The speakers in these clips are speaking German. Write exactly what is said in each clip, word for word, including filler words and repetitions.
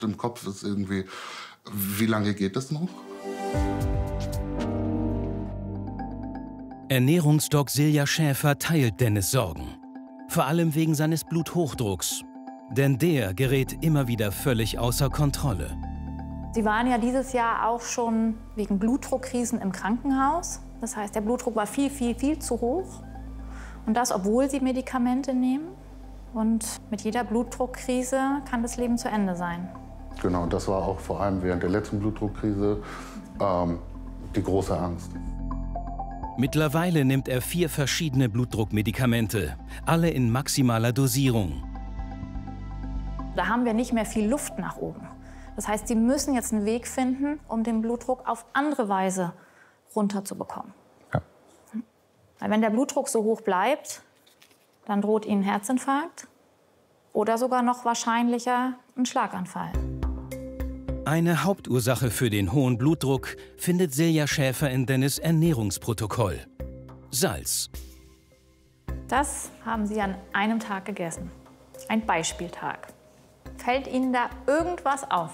im Kopf ist irgendwie, wie lange geht das noch? Ernährungsdoc Silja Schäfer teilt Dennis Sorgen. Vor allem wegen seines Bluthochdrucks. Denn der gerät immer wieder völlig außer Kontrolle. Sie waren ja dieses Jahr auch schon wegen Blutdruckkrisen im Krankenhaus. Das heißt, der Blutdruck war viel, viel, viel zu hoch. Und das, obwohl Sie Medikamente nehmen. Und mit jeder Blutdruckkrise kann das Leben zu Ende sein. Genau, das war auch vor allem während der letzten Blutdruckkrise ähm, die große Angst. Mittlerweile nimmt er vier verschiedene Blutdruckmedikamente, alle in maximaler Dosierung. Da haben wir nicht mehr viel Luft nach oben. Das heißt, Sie müssen jetzt einen Weg finden, um den Blutdruck auf andere Weise runterzubekommen. Ja. Weil wenn der Blutdruck so hoch bleibt, dann droht Ihnen Herzinfarkt oder sogar noch wahrscheinlicher ein Schlaganfall. Eine Hauptursache für den hohen Blutdruck findet Silja Schäfer in Dennis' Ernährungsprotokoll: Salz. Das haben Sie an einem Tag gegessen. Ein Beispieltag. Fällt Ihnen da irgendwas auf?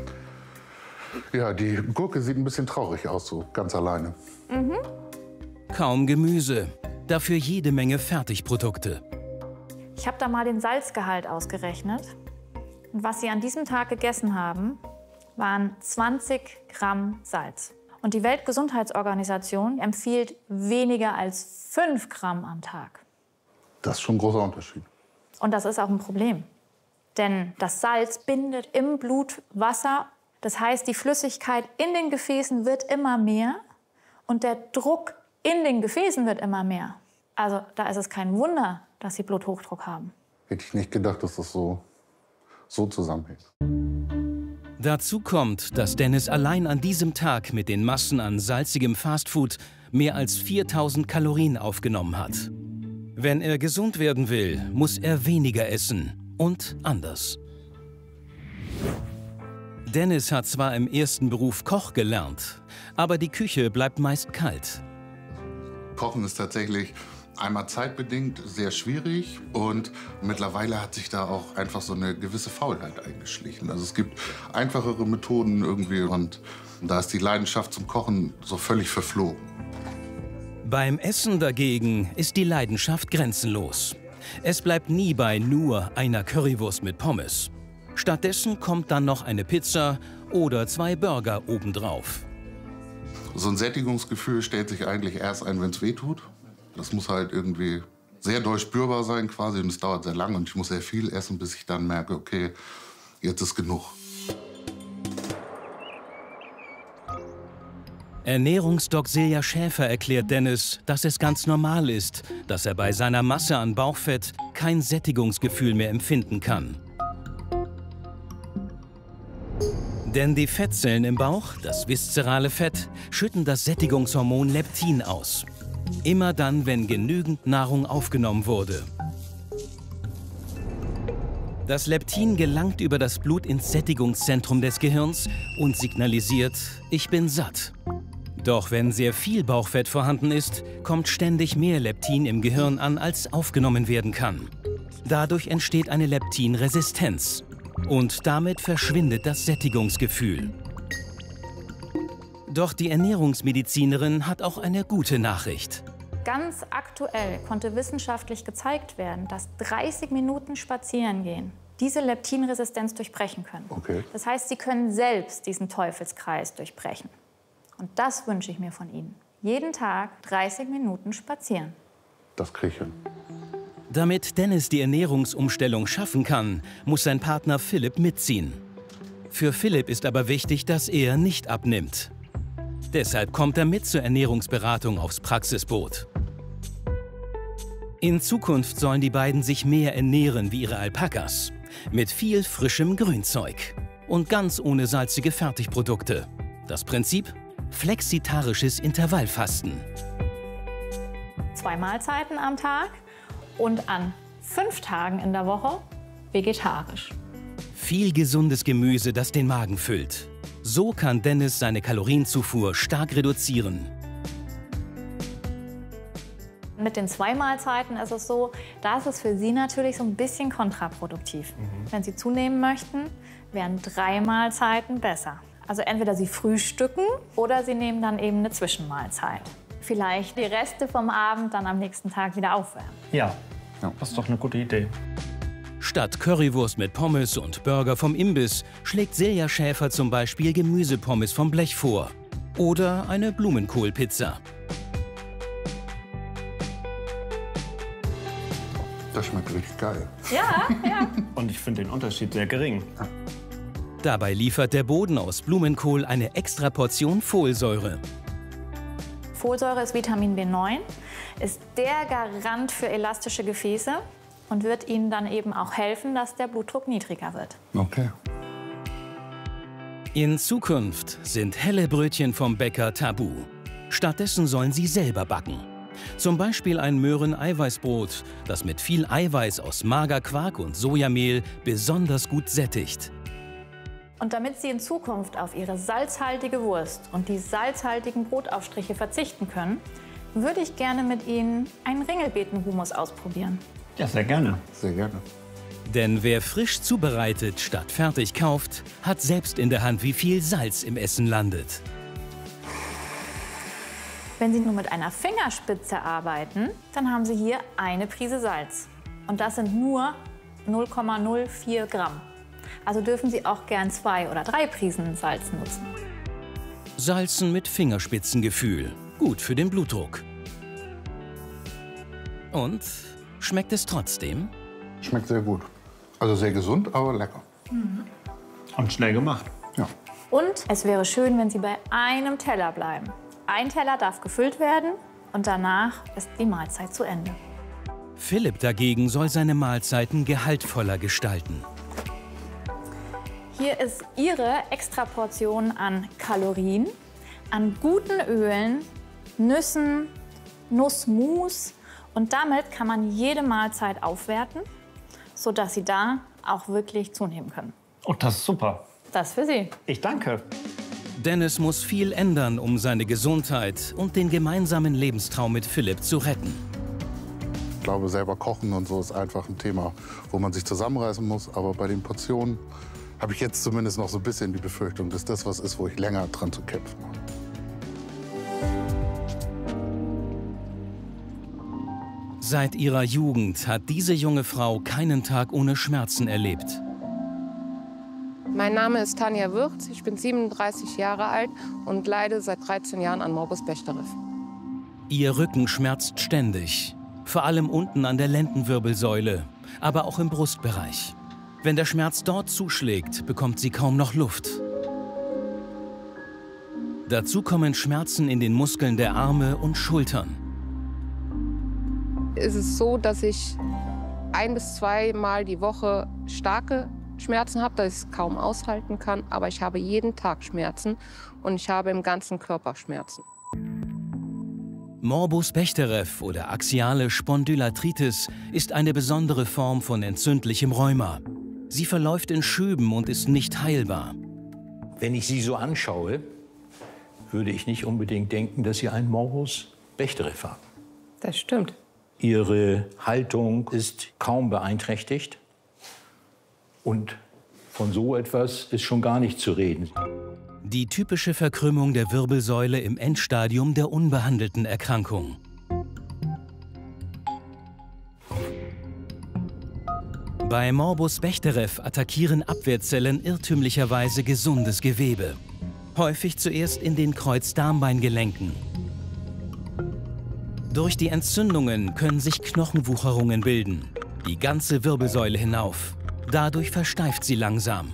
Ja, die Gurke sieht ein bisschen traurig aus, so ganz alleine. Mhm. Kaum Gemüse, dafür jede Menge Fertigprodukte. Ich habe da mal den Salzgehalt ausgerechnet. Und was Sie an diesem Tag gegessen haben, waren zwanzig Gramm Salz. Und die Weltgesundheitsorganisation empfiehlt weniger als fünf Gramm am Tag. Das ist schon ein großer Unterschied. Und das ist auch ein Problem. Denn das Salz bindet im Blut Wasser. Das heißt, die Flüssigkeit in den Gefäßen wird immer mehr und der Druck in den Gefäßen wird immer mehr. Also da ist es kein Wunder, dass Sie Bluthochdruck haben. Hätte ich nicht gedacht, dass das so, so zusammenhängt. Dazu kommt, dass Dennis allein an diesem Tag mit den Massen an salzigem Fastfood mehr als viertausend Kalorien aufgenommen hat. Wenn er gesund werden will, muss er weniger essen und anders. Dennis hat zwar im ersten Beruf Koch gelernt, aber die Küche bleibt meist kalt. Kochen ist tatsächlich einmal zeitbedingt sehr schwierig und mittlerweile hat sich da auch einfach so eine gewisse Faulheit eingeschlichen. Also es gibt einfachere Methoden irgendwie und da ist die Leidenschaft zum Kochen so völlig verflogen. Beim Essen dagegen ist die Leidenschaft grenzenlos. Es bleibt nie bei nur einer Currywurst mit Pommes. Stattdessen kommt dann noch eine Pizza oder zwei Burger obendrauf. So ein Sättigungsgefühl stellt sich eigentlich erst ein, wenn es weh tut. Das muss halt irgendwie sehr doll spürbar sein quasi und es dauert sehr lange und ich muss sehr viel essen, bis ich dann merke, okay, jetzt ist genug. Ernährungsdoc Silja Schäfer erklärt Dennis, dass es ganz normal ist, dass er bei seiner Masse an Bauchfett kein Sättigungsgefühl mehr empfinden kann. Denn die Fettzellen im Bauch, das viszerale Fett, schütten das Sättigungshormon Leptin aus. Immer dann, wenn genügend Nahrung aufgenommen wurde. Das Leptin gelangt über das Blut ins Sättigungszentrum des Gehirns und signalisiert: Ich bin satt. Doch wenn sehr viel Bauchfett vorhanden ist, kommt ständig mehr Leptin im Gehirn an, als aufgenommen werden kann. Dadurch entsteht eine Leptinresistenz. Und damit verschwindet das Sättigungsgefühl. Doch die Ernährungsmedizinerin hat auch eine gute Nachricht. Ganz aktuell konnte wissenschaftlich gezeigt werden, dass dreißig Minuten Spazierengehen diese Leptinresistenz durchbrechen können. Okay. Das heißt, Sie können selbst diesen Teufelskreis durchbrechen. Und das wünsche ich mir von Ihnen. Jeden Tag dreißig Minuten spazieren. Das kriege ich hin. Damit Dennis die Ernährungsumstellung schaffen kann, muss sein Partner Philipp mitziehen. Für Philipp ist aber wichtig, dass er nicht abnimmt. Deshalb kommt er mit zur Ernährungsberatung aufs Praxisboot. In Zukunft sollen die beiden sich mehr ernähren wie ihre Alpakas. Mit viel frischem Grünzeug. Und ganz ohne salzige Fertigprodukte. Das Prinzip? Flexitarisches Intervallfasten. Zwei Mahlzeiten am Tag und an fünf Tagen in der Woche vegetarisch. Viel gesundes Gemüse, das den Magen füllt. So kann Dennis seine Kalorienzufuhr stark reduzieren. Mit den zwei Mahlzeiten ist es so, da ist es für Sie natürlich so ein bisschen kontraproduktiv. Mhm. Wenn Sie zunehmen möchten, wären drei Mahlzeiten besser. Also entweder Sie frühstücken oder Sie nehmen dann eben eine Zwischenmahlzeit. Vielleicht die Reste vom Abend dann am nächsten Tag wieder aufwärmen. Ja, das ist doch eine gute Idee. Statt Currywurst mit Pommes und Burger vom Imbiss schlägt Silja Schäfer zum Beispiel Gemüsepommes vom Blech vor. Oder eine Blumenkohlpizza. Das schmeckt richtig geil. Ja, ja. Und ich finde den Unterschied sehr gering. Dabei liefert der Boden aus Blumenkohl eine extra Portion Folsäure. Folsäure ist Vitamin B neun, ist der Garant für elastische Gefäße und wird Ihnen dann eben auch helfen, dass der Blutdruck niedriger wird. Okay. In Zukunft sind helle Brötchen vom Bäcker tabu. Stattdessen sollen sie selber backen. Zum Beispiel ein Möhren-Eiweißbrot, das mit viel Eiweiß aus Magerquark und Sojamehl besonders gut sättigt. Und damit Sie in Zukunft auf Ihre salzhaltige Wurst und die salzhaltigen Brotaufstriche verzichten können, würde ich gerne mit Ihnen einen Ringelbeetenhumus ausprobieren. Ja, sehr gerne. Sehr gerne. Denn wer frisch zubereitet statt fertig kauft, hat selbst in der Hand, wie viel Salz im Essen landet. Wenn Sie nur mit einer Fingerspitze arbeiten, dann haben Sie hier eine Prise Salz. Und das sind nur null Komma null vier Gramm. Also dürfen Sie auch gern zwei oder drei Prisen Salz nutzen. Salzen mit Fingerspitzengefühl. Gut für den Blutdruck. Und schmeckt es trotzdem? Schmeckt sehr gut. Also sehr gesund, aber lecker. Und schnell gemacht. Ja. Und es wäre schön, wenn Sie bei einem Teller bleiben. Ein Teller darf gefüllt werden und danach ist die Mahlzeit zu Ende. Philipp dagegen soll seine Mahlzeiten gehaltvoller gestalten. Hier ist Ihre Extraportion an Kalorien, an guten Ölen, Nüssen, Nussmus. Und damit kann man jede Mahlzeit aufwerten, sodass Sie da auch wirklich zunehmen können. Oh, das ist super. Das für Sie. Ich danke. Dennis muss viel ändern, um seine Gesundheit und den gemeinsamen Lebenstraum mit Philipp zu retten. Ich glaube, selber kochen und so ist einfach ein Thema, wo man sich zusammenreißen muss. Aber bei den Portionen habe ich jetzt zumindest noch so ein bisschen die Befürchtung, dass das was ist, wo ich länger dran zu kämpfen habe. Seit ihrer Jugend hat diese junge Frau keinen Tag ohne Schmerzen erlebt. Mein Name ist Tanja Würz, ich bin siebenunddreißig Jahre alt und leide seit dreizehn Jahren an Morbus Bechterew. Ihr Rücken schmerzt ständig, vor allem unten an der Lendenwirbelsäule, aber auch im Brustbereich. Wenn der Schmerz dort zuschlägt, bekommt sie kaum noch Luft. Dazu kommen Schmerzen in den Muskeln der Arme und Schultern. Es ist so, dass ich ein- bis zweimal die Woche starke Schmerzen habe, dass ich es kaum aushalten kann. Aber ich habe jeden Tag Schmerzen und ich habe im ganzen Körper Schmerzen. Morbus Bechterew oder axiale Spondylarthritis ist eine besondere Form von entzündlichem Rheuma. Sie verläuft in Schüben und ist nicht heilbar. Wenn ich Sie so anschaue, würde ich nicht unbedingt denken, dass Sie einen Morbus Bechterew haben. Das stimmt. Ihre Haltung ist kaum beeinträchtigt. Und von so etwas ist schon gar nicht zu reden. Die typische Verkrümmung der Wirbelsäule im Endstadium der unbehandelten Erkrankung. Bei Morbus Bechterew attackieren Abwehrzellen irrtümlicherweise gesundes Gewebe. Häufig zuerst in den Kreuzdarmbeingelenken. Durch die Entzündungen können sich Knochenwucherungen bilden, die ganze Wirbelsäule hinauf. Dadurch versteift sie langsam.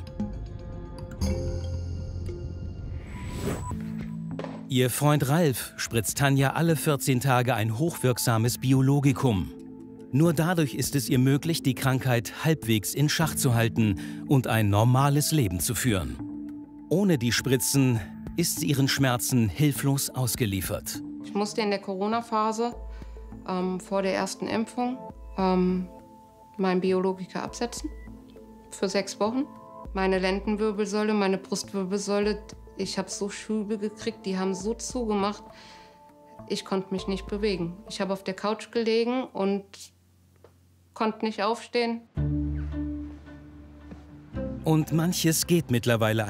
Ihr Freund Ralf spritzt Tanja alle vierzehn Tage ein hochwirksames Biologikum. Nur dadurch ist es ihr möglich, die Krankheit halbwegs in Schach zu halten und ein normales Leben zu führen. Ohne die Spritzen ist sie ihren Schmerzen hilflos ausgeliefert. Ich musste in der Corona-Phase ähm, vor der ersten Impfung ähm, mein Biologika absetzen für sechs Wochen. Meine Lendenwirbelsäule, meine Brustwirbelsäule, ich habe so Schübe gekriegt, die haben so zugemacht, ich konnte mich nicht bewegen. Ich habe auf der Couch gelegen und konnte nicht aufstehen. Und manches geht mittlerweile